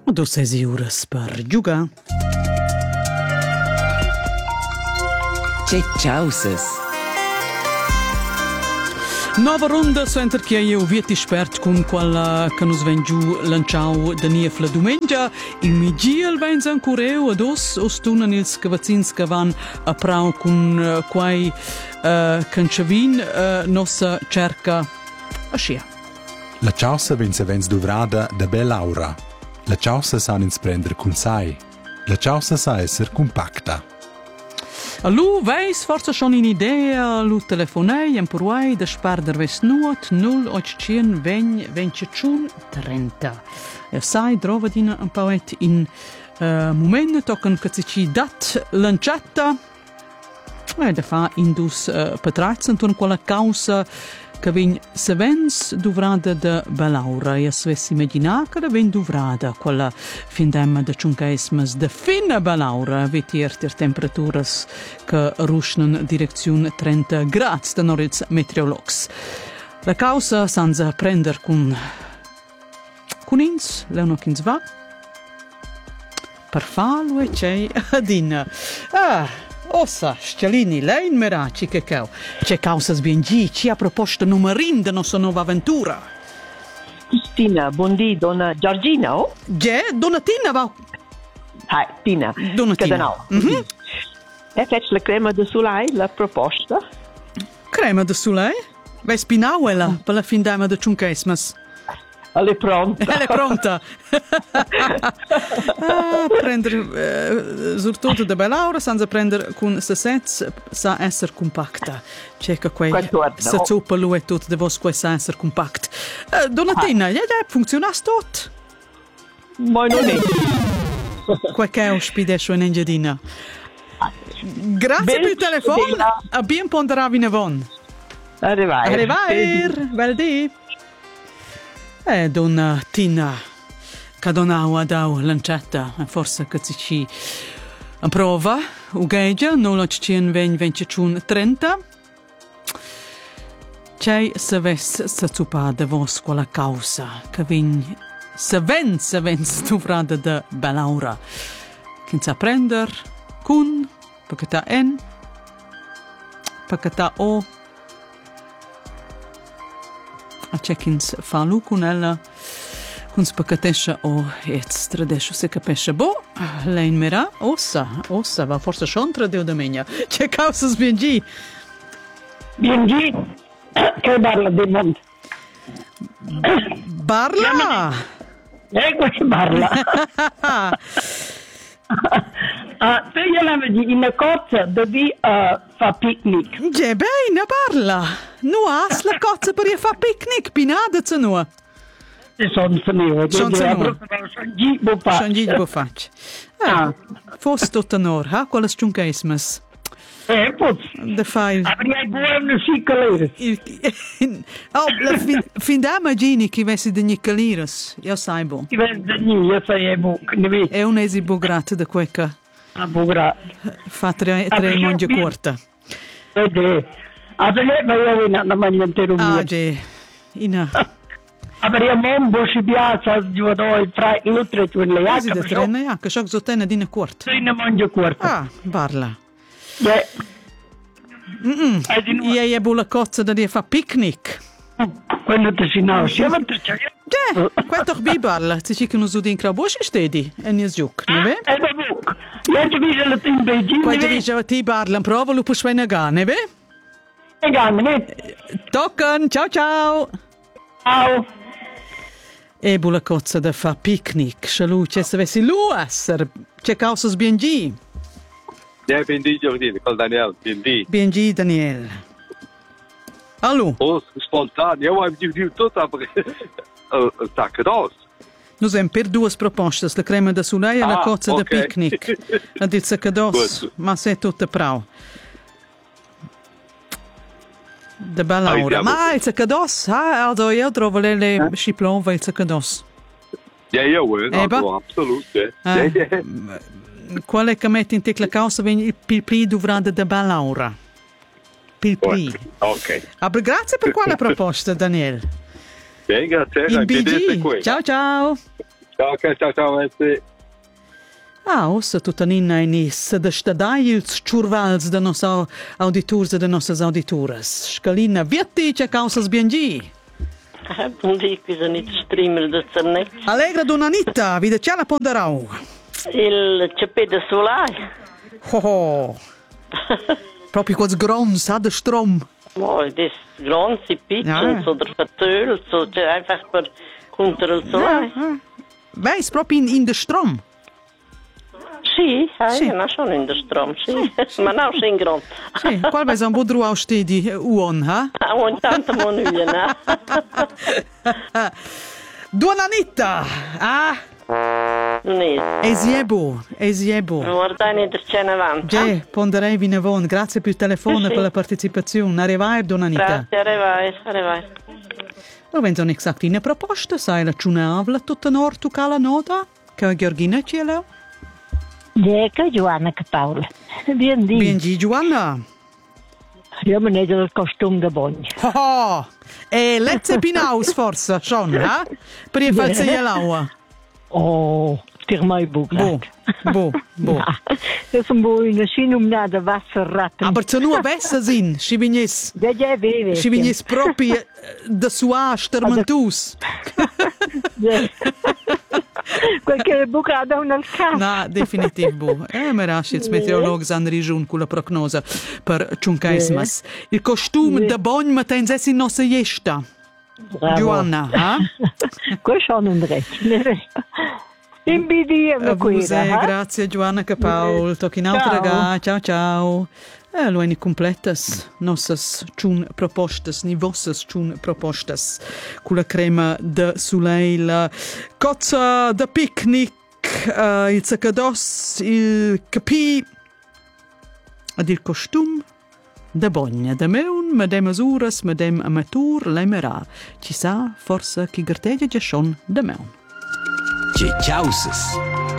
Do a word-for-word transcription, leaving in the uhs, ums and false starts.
dodici uras per giugar. C'è ciausas. Nova ronda suenter che io vieti spert con quella che nos ven giù lanciau da nief la domenica. Il migiel vens ancora ad os ostunan ils cavazzins che van a prau con uh, quai uh, canciavin uh, nossa cerca a scia. La ciausa vens avens duvrada da bell'aura. La ciausa sa ins prender cun sai. La ciausa sa esser compacta. Allu veis forse schon in idea lu telefonei en purwai da sparder ves nuot null ottocient vegn ventitun trenta. E sai drova dina un pauet in uh, moment tocan che ci dat lanciata e da fa indus uh, patrazzen ton quella causa che vegn sevens duvrada de balaura e svessi imaginar che vegn duvrada quella findemma de ciuncaesmas de fina balaura vetier ter temperaturas che rusnan direzione trenta gradi da norils meteorologs. La causa sanza prender con con ins, leuno ch'ins va per falo e c'è adina. Ah! Ossa, Scialini, lei in meraci che cau. C'è causa sbiengi, ci ha proposto numerin da nostra nuova avventura. Tina, buondì, donna Giorgina, oh? Ge, Donatina va. Hai, Tina. Donatina. Mm-hmm. E fece la crema de sulai, la proposta. Crema de sulai? Vai spinauela mm. per la fin d'ama de ciuncesmas. Elle è pronta. Elle è pronta. ah, prendere uh, surtutto da bell'aura, senza prendere con se sets sa essere compacta. C'è che quei se zuppa lui e tutto devo quei sa essere compact. Uh, Donatina, ja, ja, funziona tot. Ma non è. Quel che è ospedescio in Engiadina. Grazie ben per il telefono. Abbiamo ponderato in avon. Arrivai. Arrivai. Bel dì. Eh, donna Tina, che donau a dau lanciata, forse che ci prova, ugegia, nulla ottocient vegn ventitun trenta. C'è se ves se zupa de vos quella causa, che vin se ven se ven stuvrada de bell'aura. Che sa prender, cun, perché ta en, perché ta o, a c'è chi fa lu con ella con spaccatescia o et stradescia se capisce boh lei in mera ossa ossa va forse schon tradeu da megna c'è causa sbiengi biengi che parla di mondo parla ecco che parla Uh, se io la vedi in una cozza dove uh, fa picnic. Già bene, parla. Nu has la cozza per fa picnic, pinada se nu. Se sono senivo. Sono senivo. Sono gi bo faccia. Sono gi bo faccia. Ah, fosse tutto onor, ha? Quella sciuncaesmas. Eh, poi. De fai. Avrei buone sicalere. Oh, la fin, fin da immagini che vessi di nicaliras. Io sai bo. Che vessi di nicaliras, io sai bo. È un esibo grato da quecca. Ah, bo grato. Fa tre, tre mangia corta. Vede. A vedere, ma io vengo a mangiare intero mio. Ah, già. Ina. Avremo un po' si piazza, giocano fra i nutre, tu le acque. Sì, da tre ne acque, so che sottene di ne corta. Sì, ne mangia corta. Ah, parla. Yeah. Mm-mm. E è buona cozza da dire fa picnic. Quando ti si no, siamo tutti. Ja, qua toch bi parla. Si ci che non so di incrabos stedi. E ne zuk, ne ve? E da buk. Ja ti vise la tin Beijing. Qua ti vise ti parla, prova lu puoi ga, ne ve? E ga, ne. Tocken, ciao ciao. Ciao. E buona cozza da fa picnic. Shalu, c'è se vessi lu esser. C'è causa sbiengi. Ja, bindi Giordino, col Daniel, bindi. Bindi Daniel. Allo? Oh, spontaneo, io ho giù tutto perché sta cados. Noi abbiamo per due proposte, la crema da sulei e ah, la cozza okay. da picnic. La dice cados, ma sei tutta prau. De bella ora. Ah, ma il cados, ah, also io trovo le le sciplova il cados. Ja, io vuoi, assolutamente. Qual è che metti in te la causa il pilpli dovrà da bella ora? Pilpli. Ok. Ah, grazie per quale proposta, Daniel. Bene, grazie. In B G. Ciao ciao. Ciao, ok, ciao, ciao, merci. Ah, ossa tutanina inis da stadai ils ciurvals de nos auditors e de nossas auditoras. Scalina, vietti c'è causas biengi. Bun dia, qui sono i streamer da Cernet. Allegra donanita, vide c'è la ponderau. Il cepè da solai. Oh, oh. Proprio quels grons, ha, de strom. Oh, das grond, sie pitzen, Ja. so der vertölt, so, c'è einfach per contro il solai. Weis, proprio in, in de strom. Sì, eh, Sì. non sono in der Strom, sì. Ma non sono in grond. Sì, qual vai un bodru au stedi uon, ha? Ah, ogni tanto mo nu viene. Donanita, ah? Nee, Esiebo, esiebo. guarda in der cena avanti. Ge, ponderei vinevon, grazie per il telefono Sì, e sì. per la partecipazione. Arrivai, Donanita. Grazie, arrivai, arrivai. Lo vengono exactine proposte, sai la ciunavla tutta nord tu cala nota? Che Georgina ce l'ha? Ecco, Giovanna che Paola. Bien di. Benji Giovanna. Io me ne do il costume da bagno. Oh, oh. E lezze pinaus forse, schon, ha? Per il false l'aua. Oh, dir mai buglat. Bo, bo, bo. Das ist ein Boy, eine Schienumnade Wasserratten. Aber zu nur besser sind, si vignes, Ja, ja, vede. si vignes proprio da sua stermentus. Qualche bucata un al caso. No, definitiv bo. Eh, mi rasci il meteorologo san region con la prognosa per ciuncaismas. Il costume da bagno ma tens essi nostra jesta. Giovanna, ha? Questo non un recht. Invidiamo Avuse, quella. grazie Giovanna Capaul. Tocchi in altra ga. Ciao ciao. Eh, lo ni completas nossas chun propostas, ni vossas chun propostas. Con la crema de soleil, cozza de picnic, uh, il sacados, il capi, ad il costum da bagna, da meun, ma de masuras, ma dem amatur, l'emera. Ci sa, forse chi garteggia già schon da meun. Tgei tgaussas.